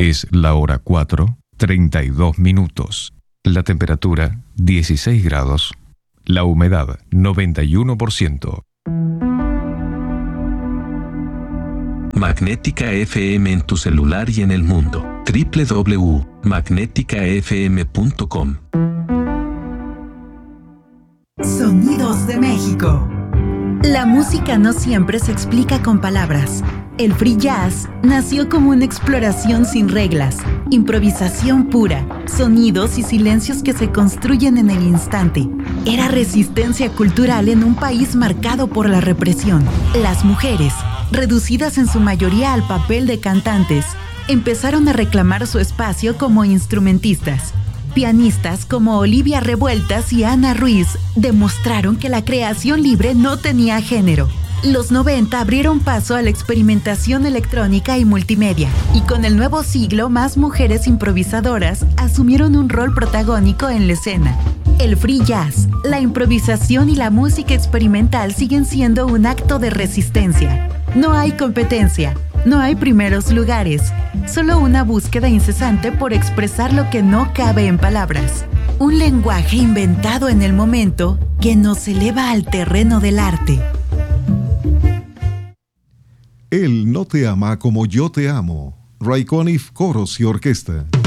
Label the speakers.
Speaker 1: Es la hora 4:32. La temperatura 16 grados. La humedad 91%.
Speaker 2: Magnética FM en tu celular y en el mundo. www.magneticafm.com.
Speaker 3: Sonidos de México. La música no siempre se explica con palabras. El free jazz nació como una exploración sin reglas, improvisación pura, sonidos y silencios que se construyen en el instante. Era resistencia cultural en un país marcado por la represión. Las mujeres, reducidas en su mayoría al papel de cantantes, empezaron a reclamar su espacio como instrumentistas. Pianistas como Olivia Revueltas y Ana Ruiz demostraron que la creación libre no tenía género. Los 90 abrieron paso a la experimentación electrónica y multimedia, y con el nuevo siglo más mujeres improvisadoras asumieron un rol protagónico en la escena. El free jazz, la improvisación y la música experimental siguen siendo un acto de resistencia. No hay competencia, no hay primeros lugares, solo una búsqueda incesante por expresar lo que no cabe en palabras. Un lenguaje inventado en el momento que nos eleva al terreno del arte.
Speaker 4: Él no te ama como yo te amo. Ray Conniff, coros y orquesta.